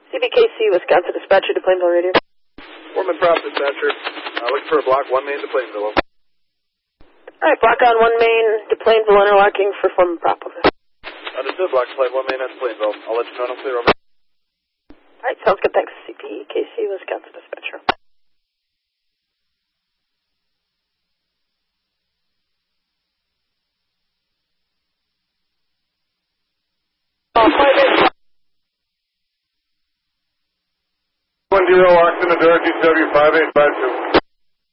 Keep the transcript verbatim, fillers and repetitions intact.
C B K C, Wisconsin Dispatcher to Plainville Radio. Foreman Prop Dispatcher. Uh, looking for a block one main to Plainville. Alright, block on one main to Plainville, interlocking for Foreman Prop. Understood, block plane one main on Plainville. I'll let you know when I'm clear, over. Alright, sounds good, thanks. C B K C, Wisconsin Dispatcher. One zero, Oxton, Adora, G W five eight five two.